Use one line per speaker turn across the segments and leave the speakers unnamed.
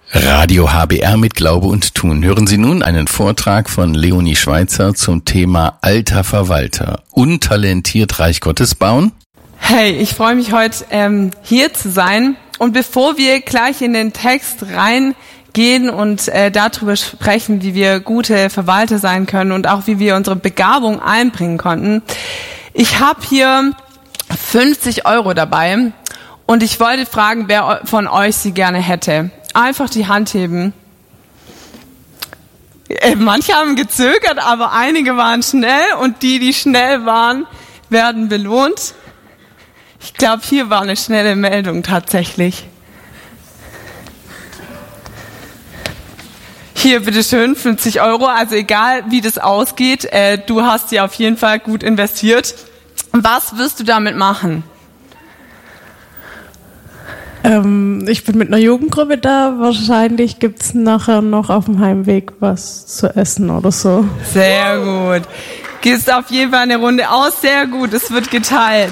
Radio HBR mit Glaube und Tun. Hören Sie nun einen Vortrag von Leonie Schweizer zum Thema Alter Verwalter. Untalentiert Reich Gottes bauen?
Hey, ich freue mich heute hier zu sein. Und bevor wir gleich in den Text reingehen und darüber sprechen, wie wir gute Verwalter sein können und auch wie wir unsere Begabung einbringen konnten, ich habe hier 50 € dabei und ich wollte fragen, wer von euch sie gerne hätte. Einfach die Hand heben. Manche haben gezögert, aber einige waren schnell und die schnell waren, werden belohnt. Ich glaube, hier war eine schnelle Meldung tatsächlich. Hier, bitteschön, 50 €. Also egal, wie das ausgeht, du hast sie auf jeden Fall gut investiert. Was wirst du damit machen?
Ich bin mit einer Jugendgruppe da. Wahrscheinlich gibt's nachher noch auf dem Heimweg was zu essen oder so.
Sehr gut. Gehst auf jeden Fall eine Runde aus. Sehr gut, es wird geteilt.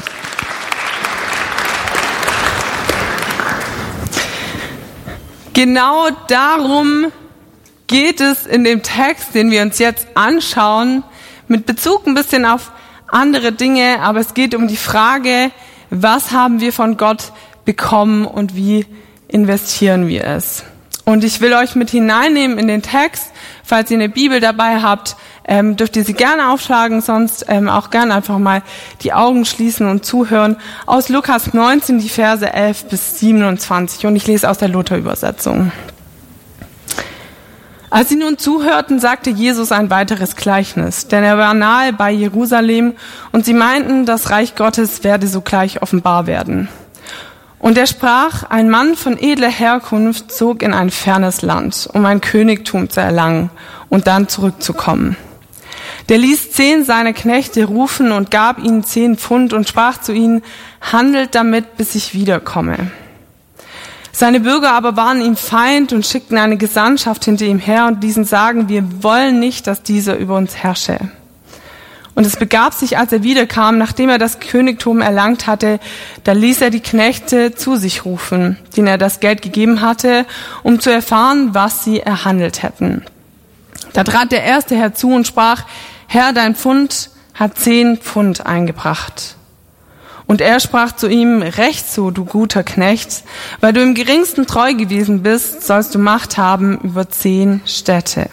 Genau darum geht es in dem Text, den wir uns jetzt anschauen, mit Bezug ein bisschen auf andere Dinge, aber es geht um die Frage, was haben wir von Gott bekommen und wie investieren wir es. Und ich will euch mit hineinnehmen in den Text. Falls ihr eine Bibel dabei habt, dürft ihr sie gerne aufschlagen, sonst auch gerne einfach mal die Augen schließen und zuhören. Aus Lukas 19, die Verse 11 bis 27 und ich lese aus der Luther-Übersetzung. Als sie nun zuhörten, sagte Jesus ein weiteres Gleichnis, denn er war nahe bei Jerusalem und sie meinten, das Reich Gottes werde sogleich offenbar werden. Und er sprach, ein Mann von edler Herkunft zog in ein fernes Land, um ein Königtum zu erlangen und dann zurückzukommen. Der ließ 10 seiner Knechte rufen und gab ihnen 10 Pfund und sprach zu ihnen, handelt damit, bis ich wiederkomme. Seine Bürger aber waren ihm Feind und schickten eine Gesandtschaft hinter ihm her und ließen sagen, wir wollen nicht, dass dieser über uns herrsche. Und es begab sich, als er wiederkam, nachdem er das Königtum erlangt hatte, da ließ er die Knechte zu sich rufen, denen er das Geld gegeben hatte, um zu erfahren, was sie erhandelt hätten. Da trat der Erste herzu und sprach, Herr, dein Pfund hat 10 Pfund eingebracht. Und er sprach zu ihm, recht so, du guter Knecht, weil du im Geringsten treu gewesen bist, sollst du Macht haben über 10 Städte.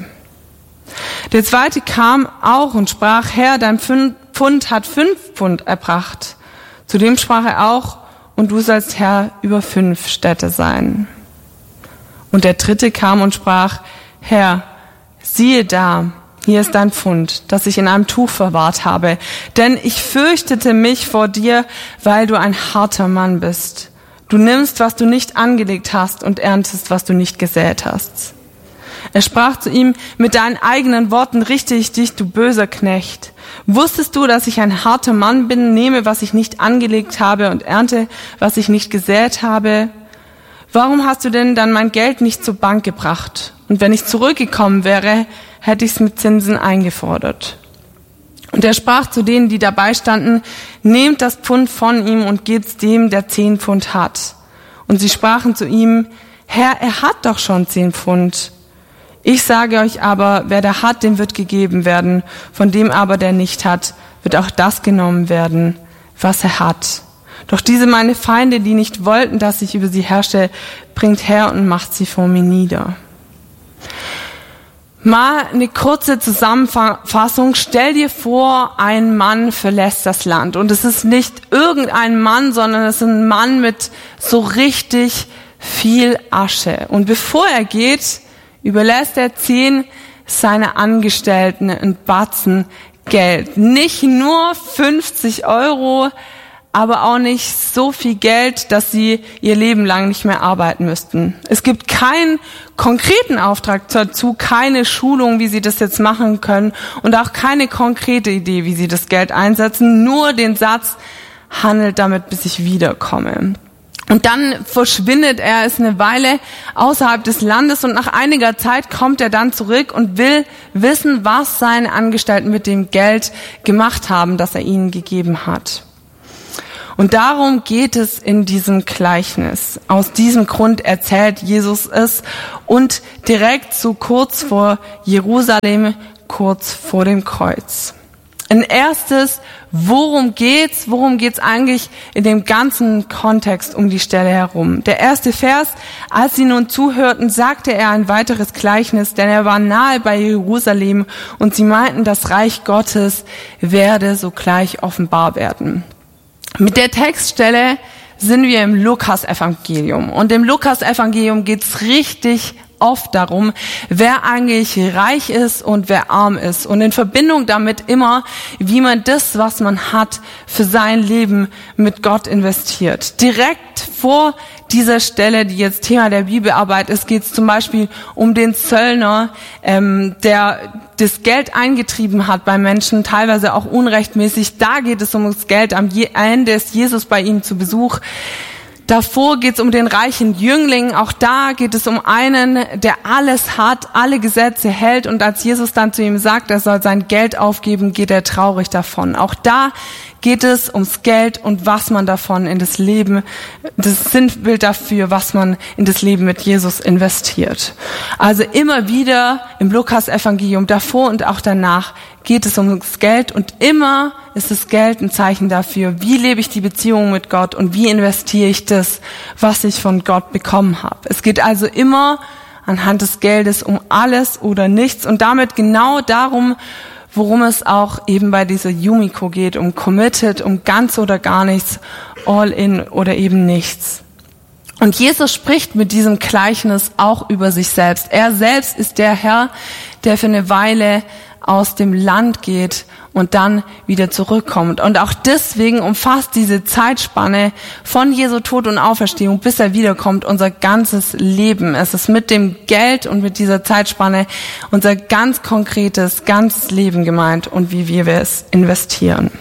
Der Zweite kam auch und sprach, Herr, dein Pfund hat 5 Pfund erbracht. Zudem sprach er auch, und du sollst Herr über 5 Städte sein. Und der Dritte kam und sprach, Herr, siehe da, hier ist dein Pfund, das ich in einem Tuch verwahrt habe. Denn ich fürchtete mich vor dir, weil du ein harter Mann bist. Du nimmst, was du nicht angelegt hast und erntest, was du nicht gesät hast. Er sprach zu ihm, mit deinen eigenen Worten richte ich dich, du böser Knecht. Wusstest du, dass ich ein harter Mann bin, nehme, was ich nicht angelegt habe und ernte, was ich nicht gesät habe? Warum hast du denn dann mein Geld nicht zur Bank gebracht? Und wenn ich zurückgekommen wäre, hätte ich es mit Zinsen eingefordert. Und er sprach zu denen, die dabei standen, nehmt das Pfund von ihm und gebt's dem, der 10 Pfund hat. Und sie sprachen zu ihm, Herr, er hat doch schon 10 Pfund. Ich sage euch aber, wer da hat, dem wird gegeben werden. Von dem aber, der nicht hat, wird auch das genommen werden, was er hat. Doch diese meine Feinde, die nicht wollten, dass ich über sie herrsche, bringt her und macht sie vor mir nieder. Mal eine kurze Zusammenfassung. Stell dir vor, ein Mann verlässt das Land. Und es ist nicht irgendein Mann, sondern es ist ein Mann mit so richtig viel Asche. Und bevor er geht, überlässt er 10 seiner Angestellten einen Batzen Geld. Nicht nur 50 €, aber auch nicht so viel Geld, dass sie ihr Leben lang nicht mehr arbeiten müssten. Es gibt keinen konkreten Auftrag dazu, keine Schulung, wie sie das jetzt machen können und auch keine konkrete Idee, wie sie das Geld einsetzen, nur den Satz, handelt damit, bis ich wiederkomme. Und dann verschwindet er, ist eine Weile außerhalb des Landes und nach einiger Zeit kommt er dann zurück und will wissen, was seine Angestellten mit dem Geld gemacht haben, das er ihnen gegeben hat. Und darum geht es in diesem Gleichnis. Aus diesem Grund erzählt Jesus es und direkt so kurz vor Jerusalem, kurz vor dem Kreuz. Ein erstes, worum geht's? Worum geht's eigentlich in dem ganzen Kontext um die Stelle herum? Der erste Vers: Als sie nun zuhörten, sagte er ein weiteres Gleichnis, denn er war nahe bei Jerusalem und sie meinten, das Reich Gottes werde sogleich offenbar werden. Mit der Textstelle sind wir im Lukas-Evangelium. Und im Lukas-Evangelium geht's richtig oft darum, wer eigentlich reich ist und wer arm ist. Und in Verbindung damit immer, wie man das, was man hat, für sein Leben mit Gott investiert. Direkt vor dieser Stelle, die jetzt Thema der Bibelarbeit ist, geht es zum Beispiel um den Zöllner, der das Geld eingetrieben hat bei Menschen, teilweise auch unrechtmäßig. Da geht es um das Geld. Am Ende ist Jesus bei ihm zu Besuch. Davor geht es um den reichen Jüngling. Auch da geht es um einen, der alles hat, alle Gesetze hält. Und als Jesus dann zu ihm sagt, er soll sein Geld aufgeben, geht er traurig davon. Auch da geht es ums Geld und was man davon in das Leben, das Sinnbild dafür, was man in das Leben mit Jesus investiert. Also immer wieder im Lukas-Evangelium, davor und auch danach, geht es ums Geld und immer ist das Geld ein Zeichen dafür, wie lebe ich die Beziehung mit Gott und wie investiere ich das, was ich von Gott bekommen habe. Es geht also immer anhand des Geldes um alles oder nichts und damit genau darum, worum es auch eben bei dieser Yumiko geht, um committed, um ganz oder gar nichts, all in oder eben nichts. Und Jesus spricht mit diesem Gleichnis auch über sich selbst. Er selbst ist der Herr, der für eine Weile aus dem Land geht und dann wieder zurückkommt. Und auch deswegen umfasst diese Zeitspanne von Jesu Tod und Auferstehung, bis er wiederkommt, unser ganzes Leben. Es ist mit dem Geld und mit dieser Zeitspanne unser ganz konkretes, ganzes Leben gemeint und wie wir es investieren.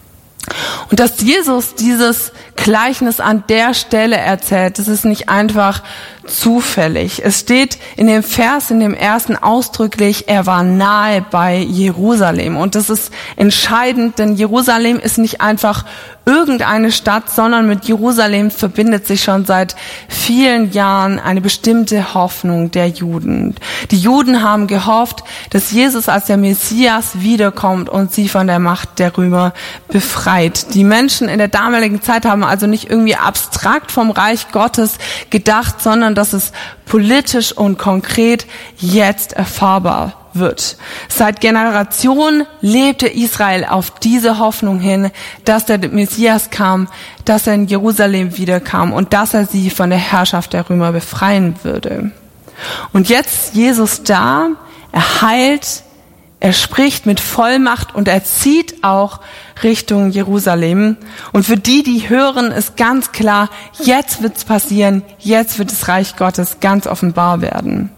Und dass Jesus dieses Gleichnis an der Stelle erzählt, das ist nicht einfach zufällig. Es steht in dem Vers, in dem ersten ausdrücklich, er war nahe bei Jerusalem. Und das ist entscheidend, denn Jerusalem ist nicht einfach irgendeine Stadt, sondern mit Jerusalem verbindet sich schon seit vielen Jahren eine bestimmte Hoffnung der Juden. Die Juden haben gehofft, dass Jesus als der Messias wiederkommt und sie von der Macht der Römer befreit. Die Menschen in der damaligen Zeit haben also nicht irgendwie abstrakt vom Reich Gottes gedacht, sondern dass es politisch und konkret jetzt erfahrbar wird. Seit Generationen lebte Israel auf diese Hoffnung hin, dass der Messias kam, dass er in Jerusalem wiederkam und dass er sie von der Herrschaft der Römer befreien würde. Und jetzt Jesus da, er heilt, er spricht mit Vollmacht und er zieht auch Richtung Jerusalem. Und für die, die hören, ist ganz klar, jetzt wird's passieren, jetzt wird das Reich Gottes ganz offenbar werden.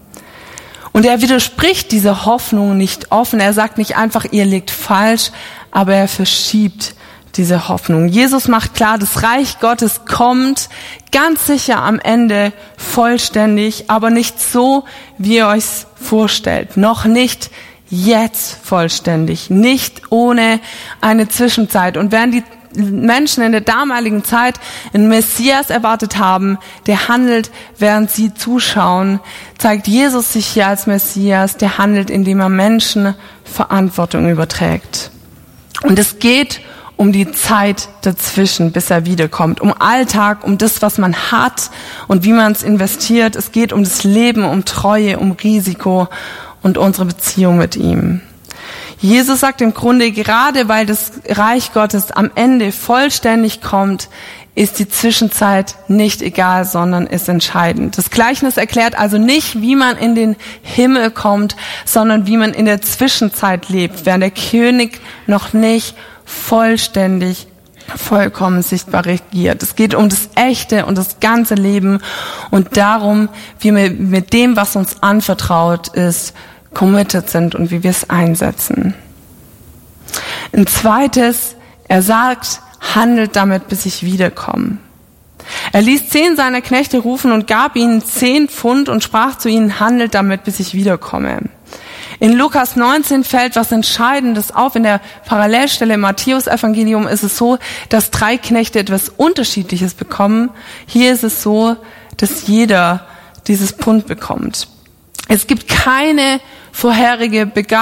Und er widerspricht dieser Hoffnung nicht offen. Er sagt nicht einfach, ihr liegt falsch, aber er verschiebt diese Hoffnung. Jesus macht klar, das Reich Gottes kommt ganz sicher am Ende vollständig, aber nicht so, wie ihr euch's vorstellt. Noch nicht jetzt vollständig, nicht ohne eine Zwischenzeit. Und während die Menschen in der damaligen Zeit einen Messias erwartet haben, der handelt, während sie zuschauen, zeigt Jesus sich hier als Messias, der handelt, indem er Menschen Verantwortung überträgt. Und es geht um die Zeit dazwischen, bis er wiederkommt, um Alltag, um das, was man hat und wie man es investiert. Es geht um das Leben, um Treue, um Risiko und unsere Beziehung mit ihm. Jesus sagt im Grunde, gerade weil das Reich Gottes am Ende vollständig kommt, ist die Zwischenzeit nicht egal, sondern ist entscheidend. Das Gleichnis erklärt also nicht, wie man in den Himmel kommt, sondern wie man in der Zwischenzeit lebt, während der König noch nicht vollständig, vollkommen sichtbar regiert. Es geht um das echte und das ganze Leben und darum, wie wir mit dem, was uns anvertraut ist, committed sind und wie wir es einsetzen. Ein zweites, er sagt, handelt damit, bis ich wiederkomme. Er ließ 10 seiner Knechte rufen und gab ihnen 10 Pfund und sprach zu ihnen, handelt damit, bis ich wiederkomme. In Lukas 19 fällt was Entscheidendes auf. In der Parallelstelle im Matthäus-Evangelium ist es so, dass 3 Knechte etwas Unterschiedliches bekommen. Hier ist es so, dass jeder dieses Pfund bekommt. Es gibt keine vorherige Begabung